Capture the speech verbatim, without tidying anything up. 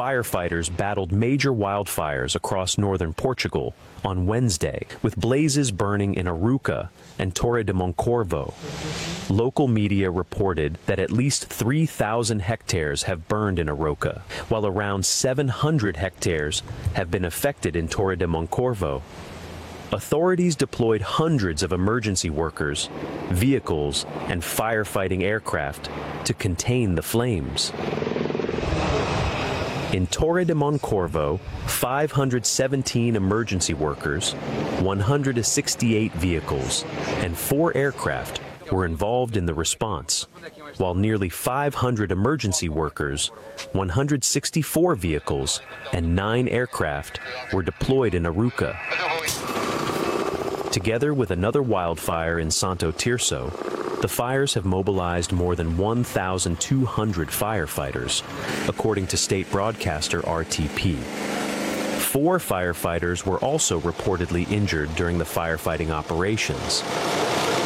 firefighters battled major wildfires across northern Portugal on Wednesday, with blazes burning in Arouca and Torre de Moncorvo. Local media reported that at least three thousand hectares have burned in Arouca, while around seven hundred hectares have been affected in Torre de Moncorvo. Authorities deployed hundreds of emergency workers, vehicles, and firefighting aircraft to contain the flames. In Torre de Moncorvo, five hundred seventeen emergency workers, one hundred sixty-eight vehicles, and four aircraft were involved in the response, while nearly five hundred emergency workers, one hundred sixty-four vehicles, and nine aircraft were deployed in Arouca. Together with another wildfire in Santo Tirso, the fires have mobilized more than one thousand two hundred firefighters, according to state broadcaster R T P. Four firefighters were also reportedly injured during the firefighting operations.